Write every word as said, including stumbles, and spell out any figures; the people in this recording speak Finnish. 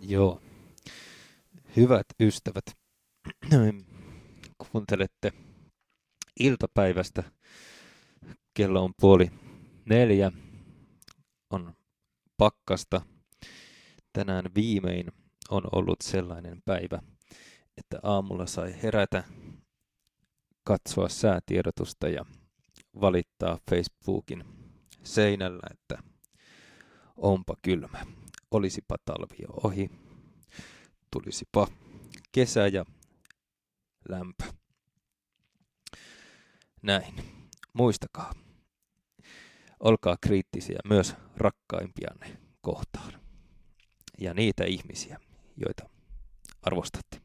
Joo, hyvät ystävät, kuuntelette iltapäivästä. Kello on puoli neljä, on pakkasta. Tänään viimein on ollut sellainen päivä, että aamulla sai herätä, katsoa säätiedotusta ja valittaa Facebookin seinällä, että onpa kylmä, olisipa talvi jo ohi, tulisipa kesä ja lämpö. Näin. Muistakaa, olkaa kriittisiä myös rakkaimpianne kohtaan ja niitä ihmisiä, joita arvostatte.